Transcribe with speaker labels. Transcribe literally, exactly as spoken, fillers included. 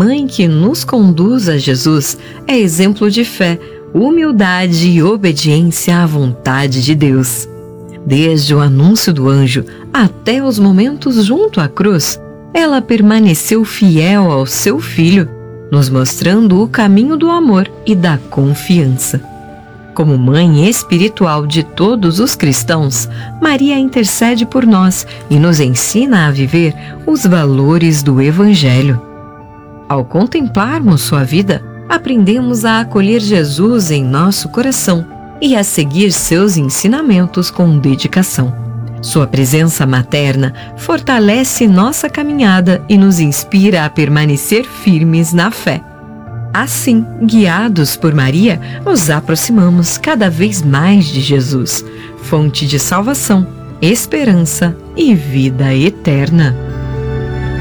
Speaker 1: mãe que nos conduz a Jesus é exemplo de fé, humildade e obediência à vontade de Deus. Desde o anúncio do anjo até os momentos junto à cruz, ela permaneceu fiel ao seu filho, nos mostrando o caminho do amor e da confiança. Como mãe espiritual de todos os cristãos, Maria intercede por nós e nos ensina a viver os valores do Evangelho. Ao contemplarmos sua vida, aprendemos a acolher Jesus em nosso coração e a seguir seus ensinamentos com dedicação. Sua presença materna fortalece nossa caminhada e nos inspira a permanecer firmes na fé. Assim, guiados por Maria, nos aproximamos cada vez mais de Jesus, fonte de salvação, esperança e vida eterna.